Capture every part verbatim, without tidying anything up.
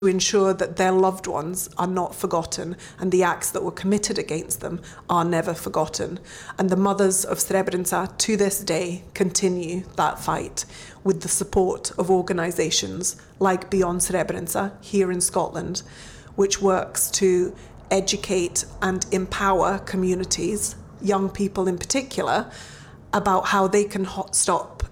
to ensure that their loved ones are not forgotten and the acts that were committed against them are never forgotten. And the mothers of Srebrenica to this day continue that fight with the support of organisations like Beyond Srebrenica here in Scotland, which works to educate and empower communities, young people in particular, about how they can ho- stop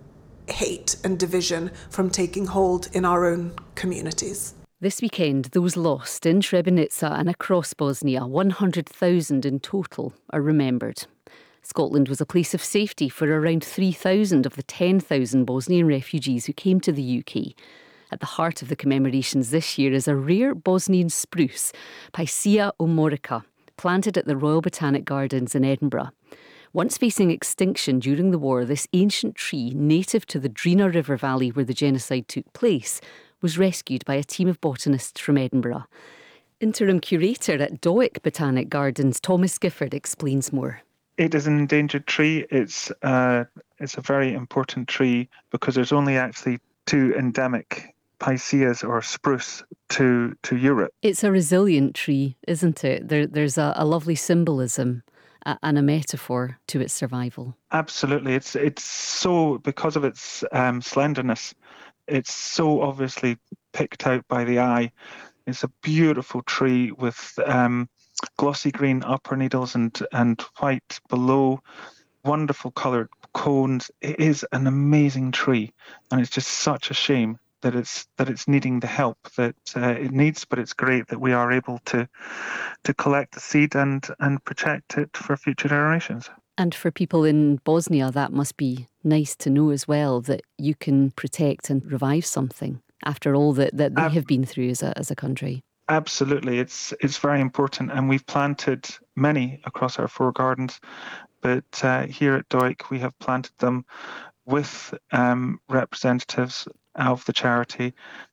hate and division from taking hold in our own communities. This weekend, those lost in Srebrenica and across Bosnia, one hundred thousand in total, are remembered. Scotland was a place of safety for around three thousand of the ten thousand Bosnian refugees who came to the U K. At the heart of the commemorations this year is a rare Bosnian spruce, Picea omoриca, planted at the Royal Botanic Gardens in Edinburgh. Once facing extinction during the war, this ancient tree, native to the Drina River Valley where the genocide took place, was rescued by a team of botanists from Edinburgh. Interim curator at Dowick Botanic Gardens, Thomas Gifford, explains more. It is an endangered tree. It's uh, it's a very important tree because there's only actually two endemic Piceas or spruce to to Europe. It's a resilient tree, isn't it? There, there's a, a lovely symbolism uh, and a metaphor to its survival. Absolutely. It's it's so, because of its um, slenderness, it's so obviously picked out by the eye. It's a beautiful tree with um, glossy green upper needles and, and white below, wonderful coloured cones. It is an amazing tree, and it's just such a shame that it's that it's needing the help that uh, it needs, but it's great that we are able to to collect the seed and, and protect it for future generations. And for people in Bosnia, that must be nice to know as well, that you can protect and revive something after all that, that they Ab- have been through as a as a country. Absolutely. It's it's very important, and we've planted many across our four gardens, but uh, here at Dowick we have planted them with um, representatives of the charity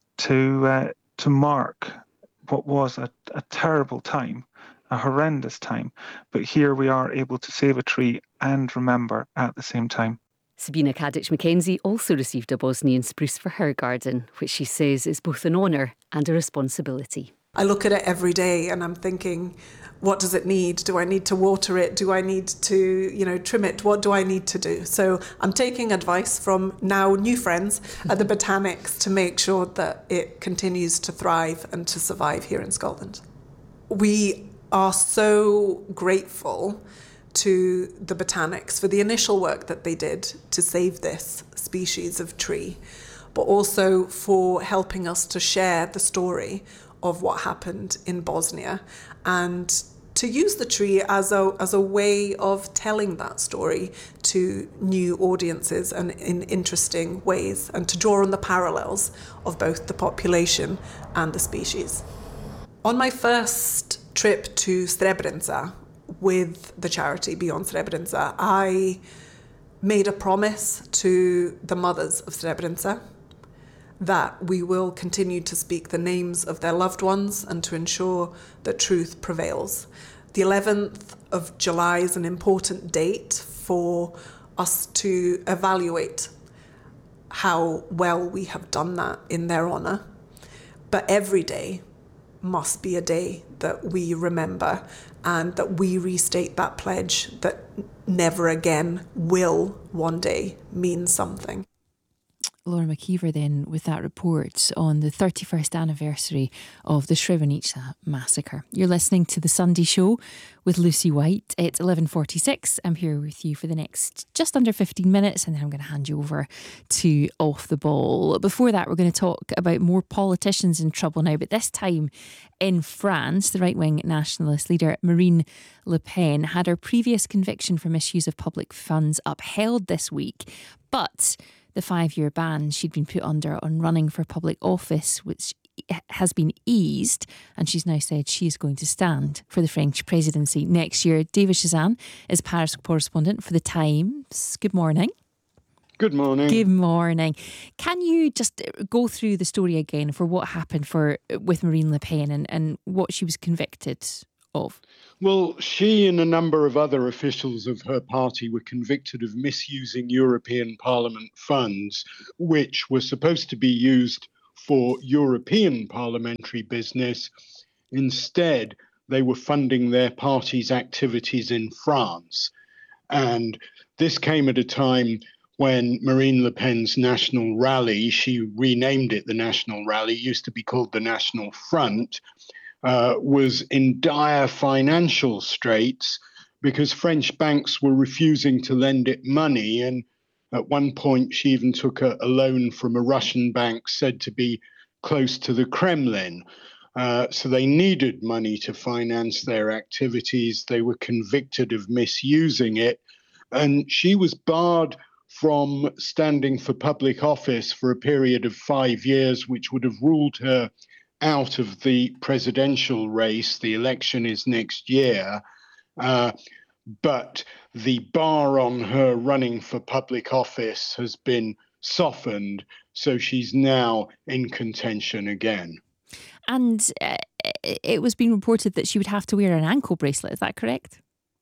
to uh, to mark what was a, a terrible time, a horrendous time, but here we are able to save a tree and remember at the same time. Sabina Kadic-Mackenzie also received a Bosnian spruce for her garden, which she says is both an honour and a responsibility. I look at it every day and I'm thinking, what does it need? Do I need to water it? Do I need to, you know, trim it? What do I need to do? So I'm taking advice from now new friends at the Botanics to make sure that it continues to thrive and to survive here in Scotland. We are so grateful to the Botanics for the initial work that they did to save this species of tree, but also for helping us to share the story of what happened in Bosnia and to use the tree as a as a way of telling that story to new audiences and in interesting ways, and to draw on the parallels of both the population and the species. On my first trip to Srebrenica with the charity Beyond Srebrenica, I made a promise to the mothers of Srebrenica that we will continue to speak the names of their loved ones and to ensure that truth prevails. The eleventh of July is an important date for us to evaluate how well we have done that in their honour. But every day must be a day that we remember and that we restate that pledge that never again will one day mean something. Laura McKeever then with that report on the thirty-first anniversary of the Srebrenica massacre. You're listening to The Sunday Show with Lucy White. It's eleven forty-six. I'm here with you for the next just under fifteen minutes, and then I'm going to hand you over to Off the Ball. Before that, we're going to talk about more politicians in trouble now, but this time in France. The right-wing nationalist leader Marine Le Pen had her previous conviction for misuse of public funds upheld this week, but the five-year ban she'd been put under on running for public office, which has been eased, and she's now said she is going to stand for the French presidency next year. David Chazan is Paris correspondent for The Times. Good morning. Good morning. Good morning. Can you just go through the story again for what happened for with Marine Le Pen and, and what she was convicted of? Well, she and a number of other officials of her party were convicted of misusing European Parliament funds, which were supposed to be used for European parliamentary business. Instead, they were funding their party's activities in France. And this came at a time when Marine Le Pen's National Rally, she renamed it the National Rally, used to be called the National Front, uh, was in dire financial straits because French banks were refusing to lend it money. And at one point, she even took a, a loan from a Russian bank said to be close to the Kremlin. Uh, so they needed money to finance their activities. They were convicted of misusing it. And she was barred from standing for public office for a period of five years, which would have ruled her out of the presidential race. The election is next year. Uh, but the bar on her running for public office has been softened, so she's now in contention again. And uh, it was being reported that she would have to wear an ankle bracelet, is that correct?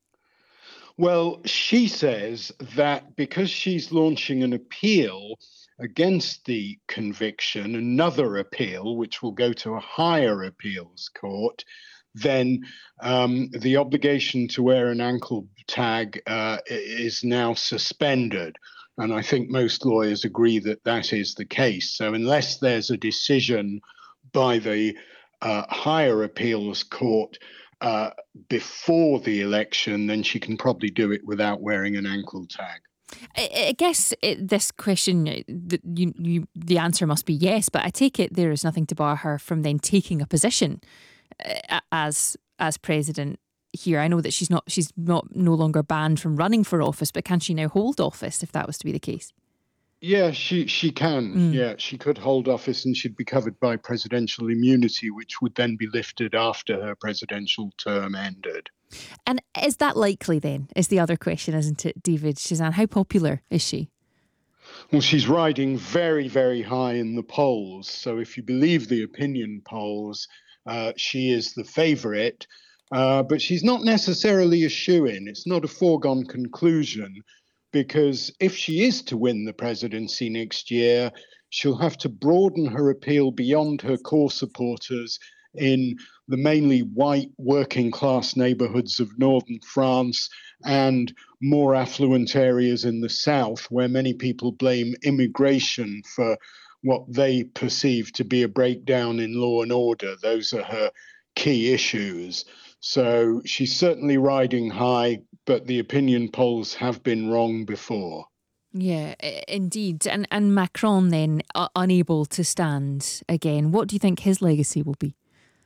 Well, she says that because she's launching an appeal against the conviction, another appeal, which will go to a higher appeals court, then um, the obligation to wear an ankle tag uh, is now suspended. And I think most lawyers agree that that is the case. So unless there's a decision by the uh, higher appeals court uh, before the election, then she can probably do it without wearing an ankle tag. I, I guess it, this question, the, you, you, the answer must be yes, but I take it there is nothing to bar her from then taking a position uh, as as president here. I know that she's not she's not no longer banned from running for office, but can she now hold office if that was to be the case? Yeah, she she can. Mm. Yeah, she could hold office and she'd be covered by presidential immunity, which would then be lifted after her presidential term ended. And is that likely then, is the other question, isn't it, David Chazan? How popular is she? Well, she's riding very, very high in the polls. So if you believe the opinion polls, uh, she is the favourite. Uh, but she's not necessarily a shoo-in. It's not a foregone conclusion, because if she is to win the presidency next year, she'll have to broaden her appeal beyond her core supporters in the mainly white working class neighbourhoods of northern France and more affluent areas in the south, where many people blame immigration for what they perceive to be a breakdown in law and order. Those are her key issues. So she's certainly riding high, but the opinion polls have been wrong before. Yeah, indeed. And and Macron then uh, unable to stand again. What do you think his legacy will be?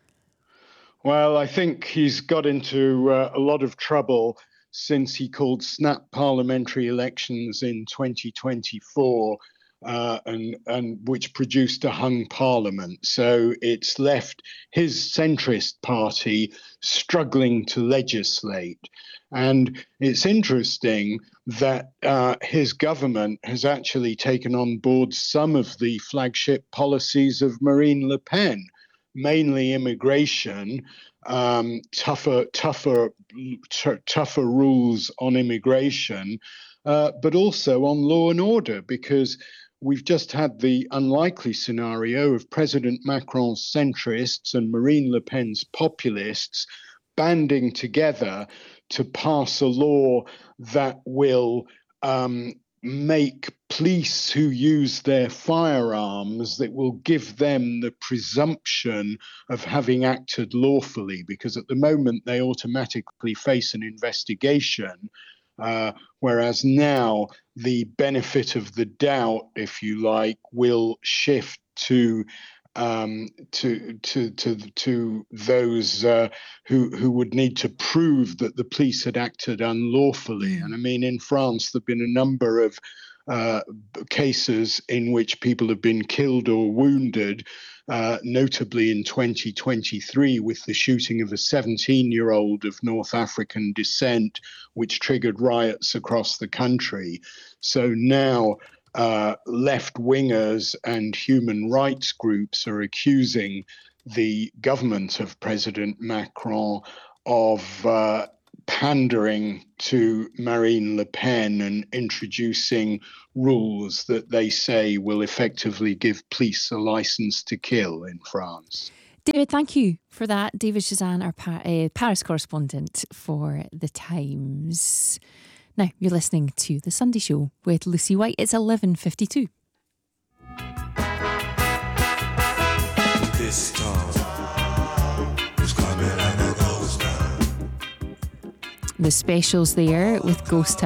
Well, I think he's got into uh, a lot of trouble since he called snap parliamentary elections in twenty twenty-four, uh, and, and which produced a hung parliament. So it's left his centrist party struggling to legislate. And it's interesting that uh, his government has actually taken on board some of the flagship policies of Marine Le Pen, mainly immigration, um, tougher, tougher, t- tougher rules on immigration, uh, but also on law and order, because we've just had the unlikely scenario of President Macron's centrists and Marine Le Pen's populists banding together to pass a law that will um, make police who use their firearms, that will give them the presumption of having acted lawfully, because at the moment they automatically face an investigation, uh, whereas now the benefit of the doubt, if you like, will shift to um, to to to to those uh, who who would need to prove that the police had acted unlawfully. Mm. And I mean, in France, there've been a number of uh, cases in which people have been killed or wounded, uh, notably in twenty twenty-three with the shooting of a seventeen-year-old of North African descent, which triggered riots across the country. So now Uh, left-wingers and human rights groups are accusing the government of President Macron of uh, pandering to Marine Le Pen and introducing rules that they say will effectively give police a license to kill in France. David, thank you for that. David Chazan, our pa- uh, Paris correspondent for The Times. Now, you're listening to The Sunday Show with Lucy White. It's eleven fifty-two. This storm is coming like a ghost town. The specials there with Ghost Town.